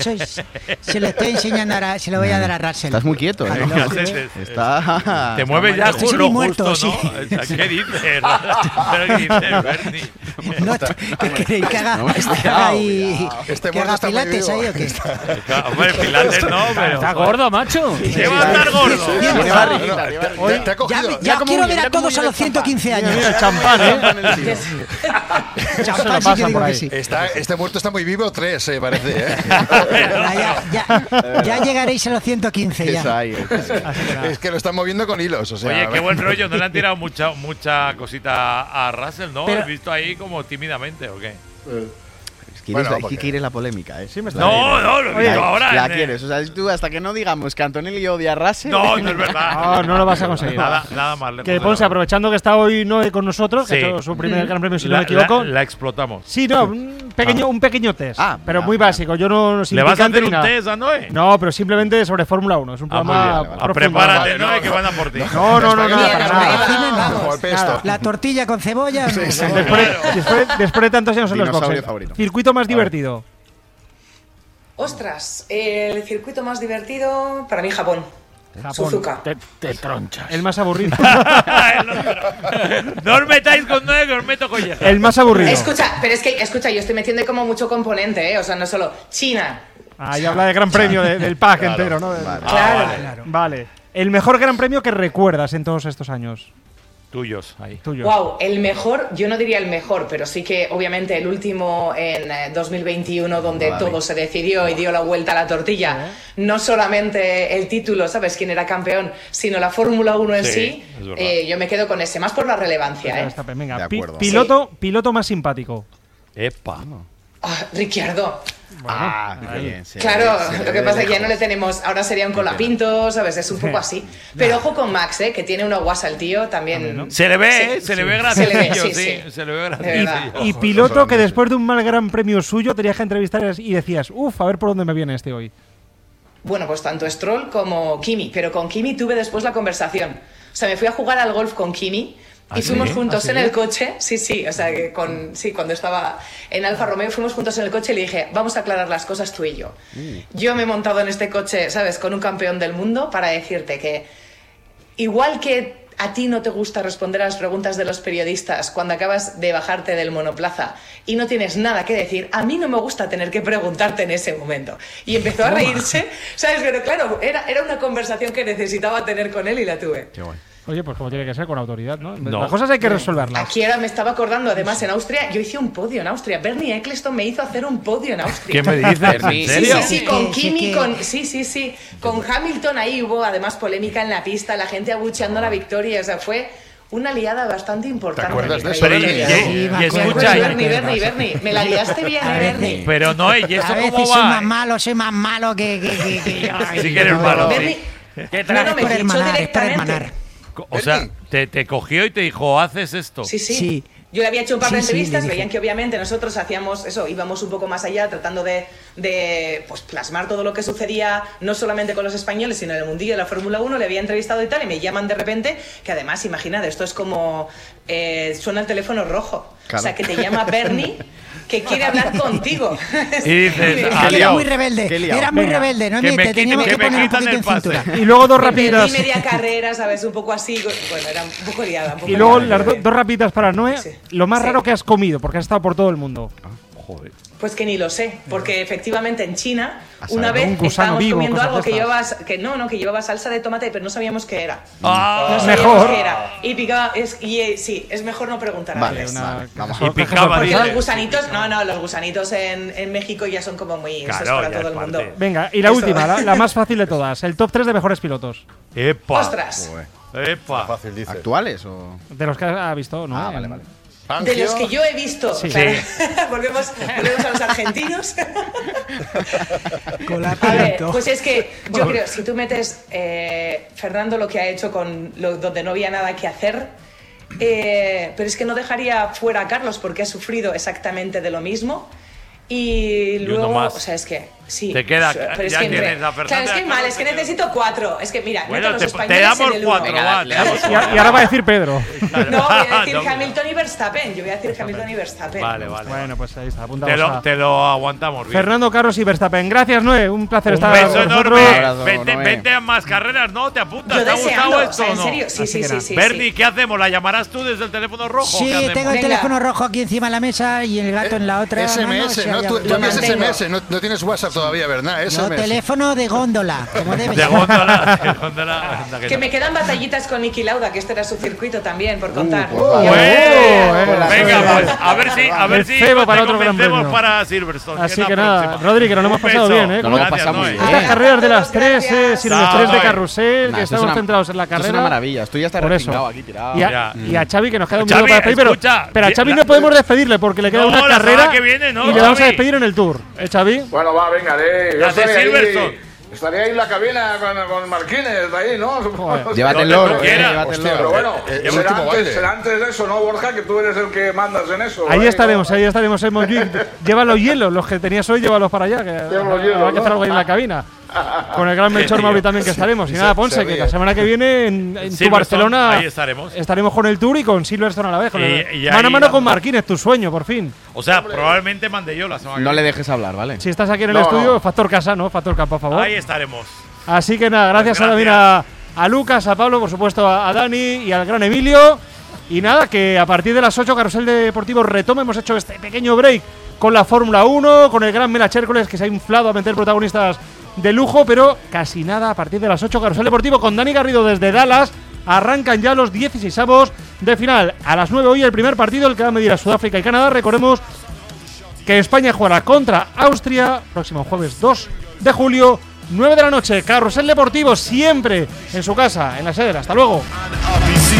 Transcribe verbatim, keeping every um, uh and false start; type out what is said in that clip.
sois, se lo estoy enseñando ahora, se lo voy a dar a Russell. Estás muy quieto, ¿eh? No, Está... Te mueves ya Estoy lo muerto, justo, ¿no? sí. ¿Qué dices? ¿Pero qué dices, Bernie? No, ¿qué queréis que haga, No, que haga ahí, Este que muerto haga está muy pilates vivo. ahí o qué? Hombre, Pilates no, pero... Está gordo, macho. ¿Qué va a estar gordo? Tiene barriguita, No, tiene te, barriguita. te- te ha Ya, cogido. ya como quiero huye, ver a ya como todos huye a del los ciento quince años. Mira el champán, ¿eh? Champán lo sí pasan que digo por que ahí. sí. Está, este muerto está muy vivo, tres, eh, parece. ¿eh? Ya, ya, ya, ya llegaréis a los ciento quince Eso ya. hay, eso hay. Es que lo están moviendo con hilos. O sea, Oye, qué buen rollo. ¿No le han tirado mucha, mucha cosita a Russell, no? Pero- ¿Has visto ahí como tímidamente o qué? Quieres, Bueno, la, porque- quieres la polémica, ¿eh? Sí, me está No, no, lo he La, visto ahora. la en- quieres, o sea, tú hasta que no digamos que Antonelli odia a Russell. No, no es verdad. No, no lo vas a conseguir. Nada, nada más lejos Que de Ponce, la- aprovechando que está hoy Noé con nosotros, que Sí. ha hecho su primer Gran Premio, si no La- me equivoco. La, la explotamos. Sí, no, un pequeño, un pequeño test. Ah, pero mira, muy mira. básico. Yo no. sin ¿Le vas a picante hacer ni un nada. test a Noé? No, pero simplemente sobre Fórmula uno. Es un Ah, muy programa. bien. vale, vale. Ah, profundo. prepárate, Vale, Noé, no. que van a por ti. No, no, no, nada, España, para España, nada. Cine, no. Como el pesto. La tortilla con cebolla. no. Después, después, después de tantos años en los Dinosaurio boxes. favorito. Circuito más divertido. Ostras, el circuito más divertido para mí Japón. Japón. Suzuka. Te, te tronchas. El más aburrido. No os metáis con Noé, que os meto con ella. El más aburrido. Escucha, pero es que, escucha, yo estoy metiendo como mucho componente, ¿eh? O sea, no solo China. Ahí habla de Gran Premio de- del pack entero, ¿no? Vale. Ah, Claro. vale. Claro. Vale. El mejor Gran Premio que recuerdas en todos estos años. Tuyos, ahí. Tuyo. Wow, el mejor, yo no diría el mejor, pero sí que obviamente el último en eh, dos mil veintiuno donde Vale. todo se decidió y dio la vuelta a la tortilla. No solamente el título, ¿sabes? Quién era campeón, sino la Fórmula uno en Sí, sí. es verdad. eh, yo me quedo con ese, más por la relevancia, ¿eh? Verstappen, venga. De Pi- acuerdo. piloto, piloto más simpático. Epa. Ah, Ricciardo. Ah, qué bien, se Claro, ve- se lo ve que de pasa es que ya lejos. no le tenemos, ahora sería un colapinto, ¿sabes? Es un poco así. Pero ojo con Max, ¿eh? Que tiene una guasa el tío, también. Se le ve, ¿eh? Sí, Se le ve sí. graciosillo, Se le ve, sí. sí, sí. Se le ve De graciosillo. verdad. Y Ojo, piloto eso que solamente. después de un mal Gran Premio suyo tenías que entrevistar y decías, uff, a ver por dónde me viene este hoy. Bueno, pues tanto Stroll como Kimi, pero con Kimi tuve después la conversación. O sea, me fui a jugar al golf con Kimi y ¿Ah, fuimos sí? juntos ¿Ah, sí? en el coche. Sí, sí, o sea, que con, sí, cuando estaba en Alfa Romeo fuimos juntos en el coche y le dije, vamos a aclarar las cosas tú y yo. Yo me he montado en este coche, ¿sabes?, con un campeón del mundo para decirte que igual que a ti no te gusta responder a las preguntas de los periodistas cuando acabas de bajarte del monoplaza y no tienes nada que decir, a mí no me gusta tener que preguntarte en ese momento. Y empezó a reírse, ¿sabes? Pero claro, era, era una conversación que necesitaba tener con él y la tuve. Qué guay. Oye, pues como tiene que ser, con autoridad, ¿no? No. Las cosas hay que resolverlas. Aquí ahora me estaba acordando, además en Austria, yo hice un podio en Austria. Bernie Eccleston me hizo hacer un podio en Austria. ¿Qué me dices? ¿En Sí, serio? sí, sí, Sí con que- sí Kimi, que- con, sí, sí, sí, con Hamilton ahí hubo además polémica en la pista, la gente abucheando la victoria, o sea, fue una liada bastante importante. ¿Te acuerdas de eso, Pero y, Bernie? y- Sí, y me acuerdo. escucha, y- Bernie, Bernie, Bernie, me la liaste bien, A eh, veces. Bernie. pero no, ¿y eso A veces cómo soy más va? malo, soy más malo que, que, que, que yo. Sí que eres malo, Bernie, sí. no, no, me Es por fichó hermanar, es por directamente. hermanar. O sea, te, te cogió y te dijo, haces esto. Sí, sí, Sí. Yo le había hecho un par de Sí, sí, entrevistas, le dije. veían que obviamente nosotros hacíamos eso, íbamos un poco más allá, tratando de, de pues, plasmar todo lo que sucedía, no solamente con los españoles, sino en el mundillo de la Fórmula uno, le había entrevistado y tal, y me llaman de repente, que además, imagínate, esto es como, eh, suena el teléfono rojo, Claro. o sea, que te llama Bernie, que quiere hablar contigo. Y dices, Y me- ah, Era liado. muy rebelde, Qué liado. era muy Venga, rebelde, ¿no? que me Te teníamos quiten- que que me poner un quitan poquito el en pase. cintura. Y luego dos me perdí rapiditas. media carrera, ¿sabes? Un poco así, bueno, era un poco liada. Un poco Y luego liada, las do- pero- dos rapiditas para Noé. Sí. Lo más Sí. raro que has comido, porque has estado por todo el mundo. Joder. Pues que ni lo sé, porque efectivamente en China A saber, una vez un gusano estábamos vivo, comiendo cosas algo de que estas. llevaba, que no, no, que llevaba salsa de tomate, pero no sabíamos qué era. Ah, No sabíamos mejor. qué era. Y picaba, es, y eh, sí, es mejor no preguntar a Vale, veces. Una- vale, vamos. caja Y picaba, sorpresa. dice. Los gusanitos, no, no, los gusanitos en, en México ya son como muy, eso es Claro, para ya todo es el mundo. parte. Venga, y la Eso. última, la, la más fácil de todas. El top tres de mejores pilotos. Epa. Ostras, Epa. Fácil, dice. ¿Actuales o...? De los que ha visto, ¿no? Ah, vale, En- vale. de los Fangio. que yo he visto, Sí. o sea, volvemos, volvemos a los argentinos. Con la A ver, pinto. pues es que yo creo, si tú metes eh, Fernando lo que ha hecho con lo, donde no había nada que hacer, eh, pero es que no dejaría fuera a Carlos porque ha sufrido exactamente de lo mismo. Y uno luego, más. o sea, es que Sí. Te queda, pero es ya que entre- tienes a Fernando. Claro, es que y a mal, Carlos, es que te queda- necesito cuatro. Es que mira, Bueno, meto los te, españoles te damos en el uno. cuatro, Venga, va, le te damos damos Y, a- y ahora va a decir Pedro. No, voy a decir No, Hamilton y Verstappen. Yo voy a decir Hamilton y Verstappen. Vale, vale. Bueno, pues ahí está, Te apuntamos lo, a te lo aguantamos bien. Fernando, Carlos y Verstappen. Gracias, Noé. Un placer Un estar beso con enorme. vosotros. abrazo, Vente, Noé. vente a más carreras, ¿no? ¿Te apuntas? Yo ¿Te ha deseando, gustado o esto sea, o en no? serio, sí, Así sí, que sí, nada. sí. Bernie, sí. ¿qué hacemos? ¿La llamarás tú desde el teléfono rojo? Sí, ¿Qué hacemos? tengo el Venga. teléfono rojo aquí encima de la mesa y el gato en la otra S M mano, S, o sea, ¿no? ya- Tú, tú lo envías mantengo. S M S, no, no tienes WhatsApp todavía, ¿verdad? No, S M S. teléfono de góndola, como debe De ser. góndola, de góndola. anda que Que no. me quedan batallitas con Niki Lauda, que este era su circuito también, por contar. pues vale. Oh, ¡Eh! eh, Venga, eh, pues a ver si, a ver El si cebo te para otro gran convencemos premio. para Silverstone. Así es la que nada, próxima. Rodri, que nos lo hemos Un pasado beso. bien, ¿eh? Nos lo hemos Gracias, pasado muy Noé. bien. Estas carreras de las Todos, tres, eh, gracias. sin los Chao, tres de Noé. carrusel, Nah, que esto estamos es una- centrados en la esto es carrera. una maravilla. Estoy hasta Por eso. repingado aquí tirado. Y a, Ya. y a Xavi, que nos queda un Xavi, minuto para despedir, pero, escucha, pero a Xavi la- no podemos despedirle porque le queda No, una la carrera semana que viene, no, y le vamos a Xavi. despedir en el Tour. ¿Eh, Xavi? Bueno, va, venga, de, yo Las de estaré Silverstone. ahí, estaría ahí en la cabina con, con Marquines, ahí, ¿no? Llévate el Lo que loro, tú eh, quieras. llévate el Hostia, Pero loro. bueno, El- el será, último antes, baile. será antes de eso, ¿no, Borja? Que tú eres el que mandas en eso. Ahí ¿eh? estaremos, ¿no? ahí estaremos en Montjuic. Lleva los hielos, los que tenías hoy, llévalos para allá. Que Llevo los hielos, habrá que ¿no? hacer algo ahí en la cabina. Con el gran Melchor tío. Mauri también que estaremos. Y nada, Ponce, se que ríe. la semana que viene en, en tu Silverstone, Barcelona ahí estaremos. estaremos con el Tour y con Silverstone a la vez. con Y- el- y mano a ahí mano con dando- Marquines, tu sueño, por fin. O sea, probablemente mande yo la semana que No le viene. dejes hablar, ¿vale? Si estás aquí en el No, estudio, no. factor casa, ¿no? Factor campo, a favor. Ahí estaremos. Así que nada, gracias, Pues a también a, a Lucas, a Pablo, por supuesto a, a Dani y al gran Emilio. Y nada, que a partir de las ocho Carrusel Deportivo retoma. Hemos hecho este pequeño break con la Fórmula uno, con el gran Mela Hércules, que se ha inflado a meter protagonistas de lujo, pero casi nada a partir de las ocho Carrusel Deportivo con Dani Garrido desde Dallas. Arrancan ya los dieciseisavos de final. A las nueve hoy el primer partido, el que va a medir a Sudáfrica y Canadá. Recordemos que España jugará contra Austria próximo jueves dos de julio, nueve de la noche. Carrusel Deportivo siempre en su casa, en la sede. Hasta luego. I'll be